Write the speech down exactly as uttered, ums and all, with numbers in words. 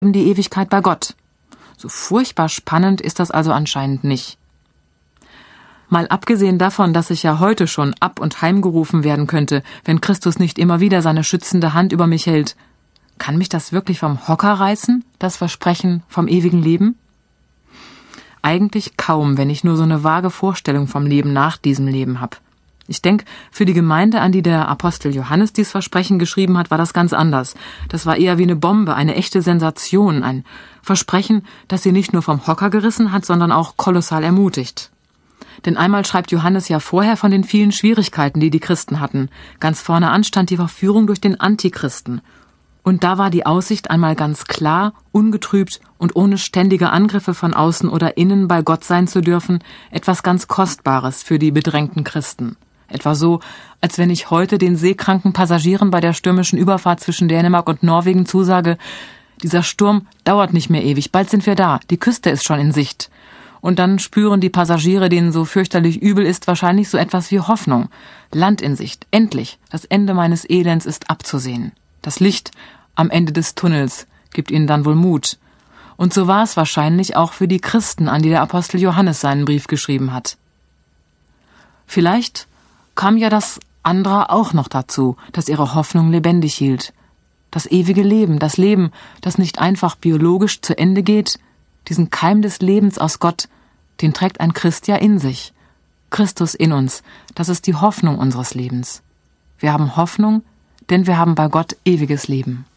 die Ewigkeit bei Gott. So furchtbar spannend ist das also anscheinend nicht. Mal abgesehen davon, dass ich ja heute schon ab- und heimgerufen werden könnte, wenn Christus nicht immer wieder seine schützende Hand über mich hält, kann mich das wirklich vom Hocker reißen, das Versprechen vom ewigen Leben? Eigentlich kaum, wenn ich nur so eine vage Vorstellung vom Leben nach diesem Leben habe. Ich denke, für die Gemeinde, an die der Apostel Johannes dies Versprechen geschrieben hat, war das ganz anders. Das war eher wie eine Bombe, eine echte Sensation, ein Versprechen, das sie nicht nur vom Hocker gerissen hat, sondern auch kolossal ermutigt. Denn einmal schreibt Johannes ja vorher von den vielen Schwierigkeiten, die die Christen hatten. Ganz vorne an stand die Verführung durch den Antichristen. Und da war die Aussicht einmal ganz klar, ungetrübt und ohne ständige Angriffe von außen oder innen bei Gott sein zu dürfen, etwas ganz Kostbares für die bedrängten Christen. Etwa so, als wenn ich heute den seekranken Passagieren bei der stürmischen Überfahrt zwischen Dänemark und Norwegen zusage, dieser Sturm dauert nicht mehr ewig, bald sind wir da, die Küste ist schon in Sicht. Und dann spüren die Passagiere, denen so fürchterlich übel ist, wahrscheinlich so etwas wie Hoffnung. Land in Sicht, endlich, das Ende meines Elends ist abzusehen. Das Licht am Ende des Tunnels gibt ihnen dann wohl Mut. Und so war es wahrscheinlich auch für die Christen, an die der Apostel Johannes seinen Brief geschrieben hat. Vielleicht kam ja das andere auch noch dazu, das ihre Hoffnung lebendig hielt. Das ewige Leben, das Leben, das nicht einfach biologisch zu Ende geht, diesen Keim des Lebens aus Gott, den trägt ein Christ ja in sich. Christus in uns, das ist die Hoffnung unseres Lebens. Wir haben Hoffnung, denn wir haben bei Gott ewiges Leben.